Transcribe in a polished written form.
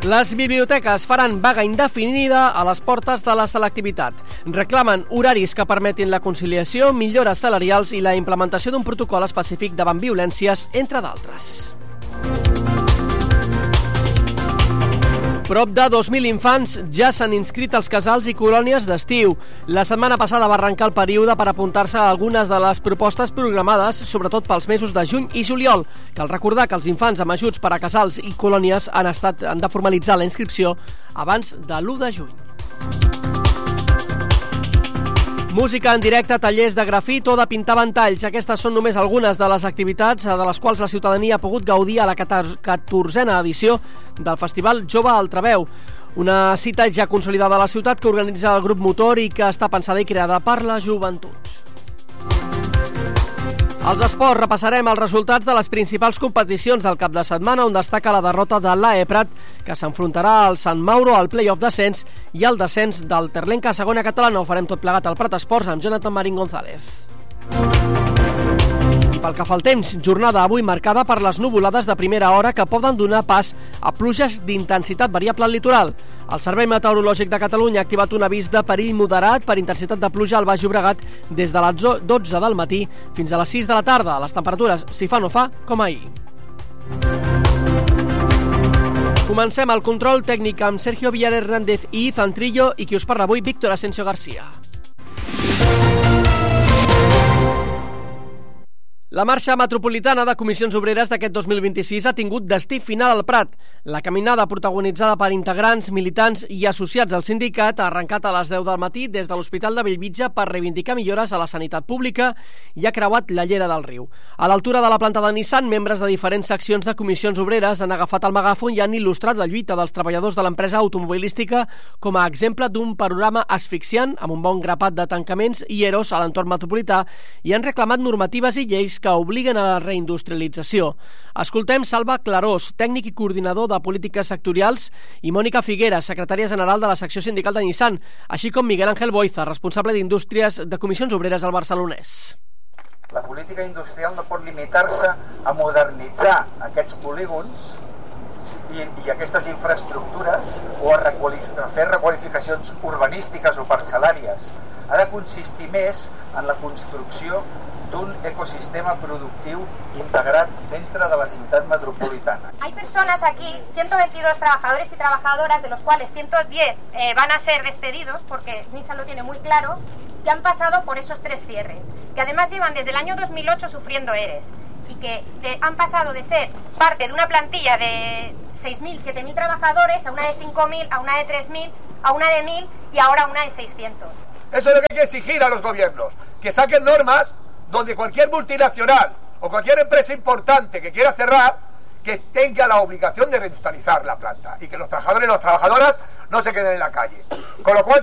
Les biblioteques faran vaga indefinida a les portes de la selectivitat. Reclamen horaris que permetin la conciliació, millores salarials i la implementació d'un protocol específic davant violències, entre d'altres. Prop de 2.000 infants ja s'han inscrit als casals i colònies d'estiu. La setmana passada va arrencar el període per apuntar-se a algunes de les propostes programades, sobretot pels mesos de juny i juliol. Cal recordar que els infants amb ajuts per a casals i colònies han de formalitzar la inscripció abans de l'1 de juny. Música en directe, tallers de grafit o de pintar ventalls. Aquestes són només algunes de les activitats de les quals la ciutadania ha pogut gaudir a la 14a edició del Festival Jove Altraveu. Una cita ja consolidada a la ciutat que organitza el grup Motor i que està pensada i creada per la joventut. Als esports repassarem els resultats de les principals competicions del cap de setmana, on destaca la derrota de l'AE Prat, que s'enfrontarà al Sant Mauro al play-off descens i al descens del Terlenca a segona catalana. Ho farem tot plegat al Prat Esports amb Jonathan Marín González. I pel que fa al temps, jornada avui marcada per les nuvolades de primera hora que poden donar pas a pluges d'intensitat variable al litoral. El Servei Meteorològic de Catalunya ha activat un avís de perill moderat per intensitat de pluja al Baix Llobregat des de les 12 del matí fins a les 6 de la tarda. Les temperatures, si fa no fa, com ahir. Comencem el control tècnic amb Sergio Villar Hernández i Izan Trillo i qui us parla avui, Víctor Asensio García. La marxa metropolitana de Comissions Obreres d'aquest 2026 ha tingut destí final al Prat. La caminada protagonitzada per integrants, militants i associats del sindicat ha arrencat a les 10 del matí des de l'Hospital de Bellvitge per reivindicar millores a la sanitat pública i ha creuat la Llera del Riu. A l'altura de la planta de Nissan, membres de diferents seccions de Comissions Obreres han agafat el megàfon i han il·lustrat la lluita dels treballadors de l'empresa automobilística com a exemple d'un panorama asfixiant amb un bon grapat de tancaments i eros a l'entorn metropolità i han reclamat normatives i lleis que obliguen a la reindustrialització. Escoltem Salva Clarós, tècnic i coordinador de polítiques sectorials, i Mònica Figueras, secretària general de la secció sindical de Nissan, així com Miguel Ángel Boiza, responsable d'Indústries de Comissions Obreres al Barcelonès. La política industrial no pot limitar-se a modernitzar aquests polígons i aquestes infraestructures o a fer requalificacions urbanístiques o parcel·làries. Ha de consistir més en la construcció d'un ecosistema productiu integrat dentro de la ciutat metropolitana. Hay personas aquí, 122 trabajadores y trabajadoras, de los cuales 110 van a ser despedidos, porque Nissan lo tiene muy claro, que han pasado por esos 3 cierres, que además llevan desde el año 2008 sufriendo ERES, y que han pasado de ser parte de una plantilla de 6.000, 7.000 trabajadores a una de 5.000, a una de 3.000, a una de 1.000 y ahora a una de 600. Eso es lo que hay que exigir a los gobiernos, que saquen normas donde cualquier multinacional o cualquier empresa importante que quiera cerrar, que tenga la obligación de reindustrializar la planta y que los trabajadores y las trabajadoras no se queden en la calle. Con lo cual